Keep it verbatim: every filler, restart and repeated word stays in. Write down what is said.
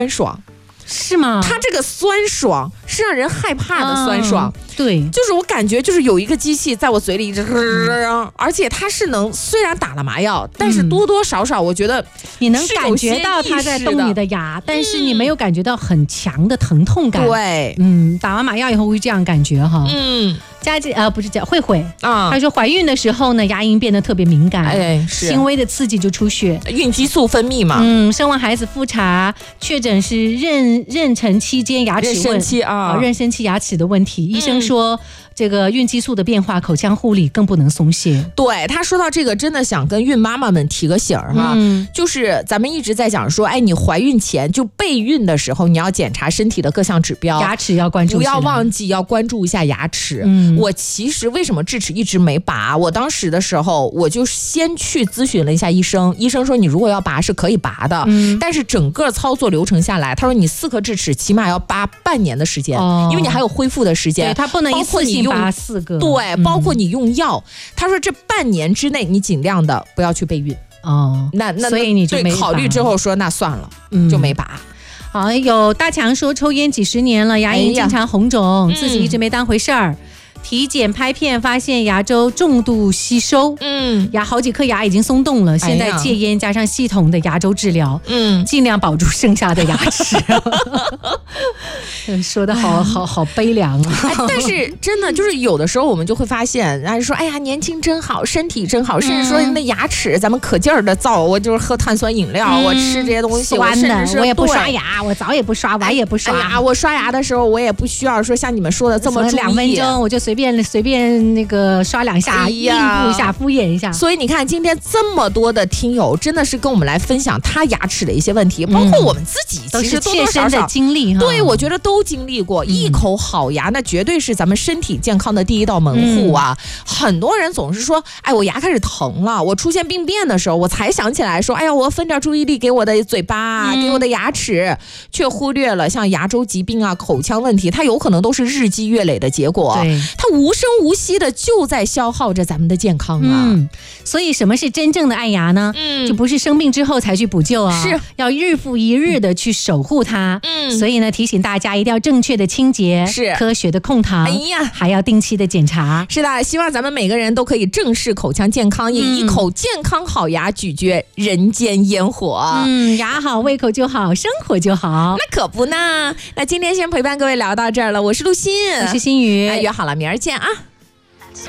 酸爽。 是吗？ 它这个酸爽是让人害怕的酸爽、 嗯、对， 就是我感觉就是有一个机器在我嘴里一直、嗯、而且它是能虽然打了麻药，但是多多少少我觉得你能感觉到它在动你的牙， 嗯、 但是你没有感觉到很强的疼痛感。 对， 嗯，打完麻药以后会这样感觉哈。 嗯。 佳姐呃不是佳慧慧啊， 她说怀孕的时候呢，牙龈变得特别敏感， 哎，是轻微的刺激就出血， 孕激素分泌嘛。 嗯，生完孩子复查，确诊是妊妊娠期间牙齿问妊娠期啊， 妊娠期牙齿的问题。嗯、医生说这个孕激素的变化，口腔护理更不能松懈。 对，他说到这个，真的想跟孕妈妈们提个醒儿哈，嗯、就是咱们一直在讲说，哎，你怀孕前就备孕的时候，你要检查身体的各项指标， 牙齿要关注， 不要忘记要关注一下牙齿。嗯。我其实为什么智齿一直没拔？我当时的时候，我就先去咨询了一下医生，医生说你如果要拔是可以拔的，嗯、但是整个操作流程下来，他说你四颗智齿起码要拔半年的时间，哦、因为你还有恢复的时间。 对，他不能一次性拔四个。 对，嗯、包括你用药，他说这半年之内你尽量的不要去备孕。 哦， 那那所以你就没对考虑之后说那算了， 嗯、 就没拔。 好，有大强说抽烟几十年了，牙龈经常红肿，哎、自己一直没当回事儿。体检拍片发现牙周重度吸收，嗯，牙好几颗牙已经松动了。现在戒烟加上系统的牙周治疗，嗯，尽量保住剩下的牙齿。说的好好好悲凉啊！ 哎、但是真的就是有的时候我们就会发现，人家说哎呀年轻真好，身体真好，甚至说那牙齿咱们可劲儿的造，我就是喝碳酸饮料，嗯、我吃这些东西， 酸的， 我我也不刷牙，我早也不刷，晚也不刷。 哎呀，我刷牙的时候我也不需要说像你们说的这么注意， 两分钟我就随便随便那个刷两下，应付一下，敷衍一下。 所以你看，今天这么多的听友真的是跟我们来分享他牙齿的一些问题，包括我们自己，其实多多少少的经历， 对，我觉得都经历过。一口好牙，那绝对是咱们身体健康的第一道门户啊！嗯、很多人总是说，哎，我牙开始疼了，我出现病变的时候，我才想起来说，哎呀，我分点注意力给我的嘴巴，嗯、给我的牙齿，却忽略了像牙周疾病啊、口腔问题，它有可能都是日积月累的结果。 对， 它无声无息的就在消耗着咱们的健康啊。 嗯，所以什么是真正的爱牙呢？嗯，就不是生病之后才去补救啊， 是要日复一日的去守护它。嗯，所以呢，提醒大家一定要正确的清洁， 是科学的控糖， 哎呀， 还要定期的检查。 是的，希望咱们每个人都可以正视口腔健康，也一口健康好牙咀嚼人间烟火。 嗯，牙好胃口就好，生活就好。 那可不呢。那今天先陪伴各位聊到这儿了，我是陆欣， 我是心雨， 那约好了，明儿见啊。